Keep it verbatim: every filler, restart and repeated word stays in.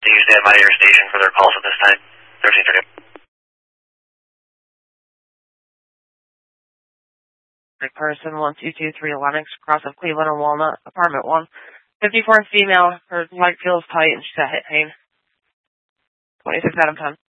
Do you stand by your station for their calls at this time? thirteen thirty. Person one two two three Lennox, cross of Cleveland and Walnut, apartment one. fifty-four female, her leg feels tight and she's got hip pain. twenty-six out of ten.